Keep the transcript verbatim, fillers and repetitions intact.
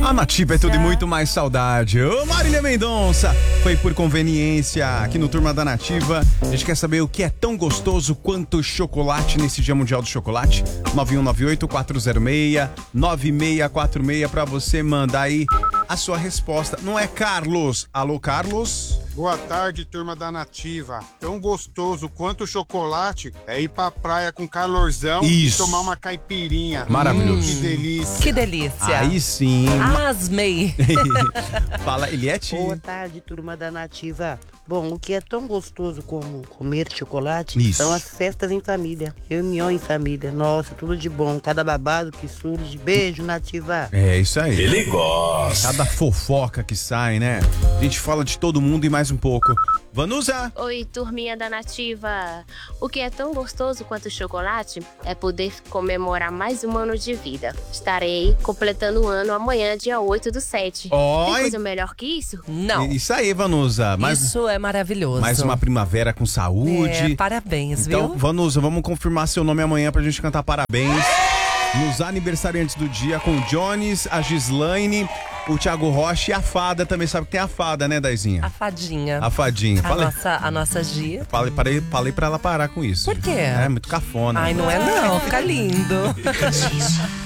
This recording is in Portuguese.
A Nativa é tudo e muito mais saudade. Ô, Marília Mendonça, foi por conveniência aqui no Turma da Nativa. A gente quer saber o que é tão gostoso quanto chocolate nesse Dia Mundial do Chocolate. nove um nove oito, quatro zero seis, nove seis quatro seis pra você mandar aí a sua resposta. Não é Carlos? Alô, Carlos? Boa tarde, Turma da Nativa. Tão gostoso quanto o chocolate é ir pra praia com calorzão Isso. e tomar uma caipirinha. Maravilhoso. Hum, que delícia. Que delícia. Aí sim. Asmei. Fala, Eliette. Boa tarde, Turma da Nativa. Bom, o que é tão gostoso como comer chocolate Isso. são as festas em família, reunião em família. Nossa, tudo de bom. Cada babado que surge. Beijo, Nativa. É isso aí. Ele gosta. Cada fofoca que sai, né? A gente fala de todo mundo e mais um pouco. Vanusa! Oi, turminha da Nativa. O que é tão gostoso quanto o chocolate é poder comemorar mais um ano de vida. Estarei completando o ano amanhã, dia oito do sete. Oi. Tem coisa melhor que isso? Não. Isso aí, Vanusa. Mais, Isso é maravilhoso. mais uma primavera com saúde. É, parabéns, Então, viu? Vanusa, vamos confirmar seu nome amanhã pra gente cantar parabéns. Nos aniversariantes do dia com o Jones, a Gislaine, o Thiago Rocha e a Fada. Também sabe que tem a Fada, né, Daizinha? A fadinha. A Fadinha. A Falei, nossa, a nossa Gia. falei, falei, falei pra ela parar com isso. Por quê? É muito cafona. Ai, não é não, fica lindo.